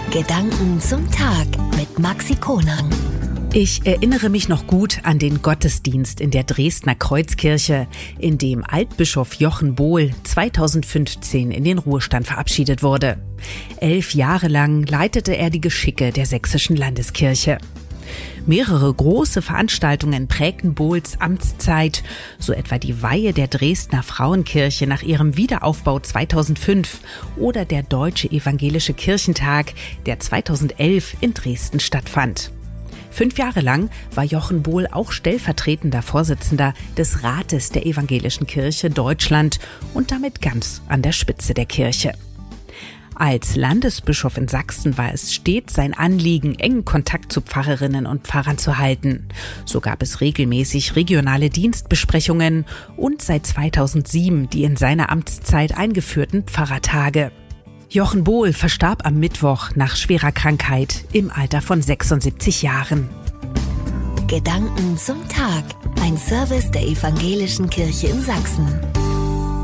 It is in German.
Gedanken zum Tag mit Maxi Konang. Ich erinnere mich noch gut an den Gottesdienst in der Dresdner Kreuzkirche, in dem Altbischof Jochen Bohl 2015 in den Ruhestand verabschiedet wurde. 11 Jahre lang leitete er die Geschicke der sächsischen Landeskirche. Mehrere große Veranstaltungen prägten Bohls Amtszeit, so etwa die Weihe der Dresdner Frauenkirche nach ihrem Wiederaufbau 2005 oder der Deutsche Evangelische Kirchentag, der 2011 in Dresden stattfand. 5 Jahre lang war Jochen Bohl auch stellvertretender Vorsitzender des Rates der Evangelischen Kirche Deutschland und damit ganz an der Spitze der Kirche. Als Landesbischof in Sachsen war es stets sein Anliegen, engen Kontakt zu Pfarrerinnen und Pfarrern zu halten. So gab es regelmäßig regionale Dienstbesprechungen und seit 2007 die in seiner Amtszeit eingeführten Pfarrertage. Jochen Bohl verstarb am Mittwoch nach schwerer Krankheit im Alter von 76 Jahren. Gedanken zum Tag. Ein Service der Evangelischen Kirche in Sachsen.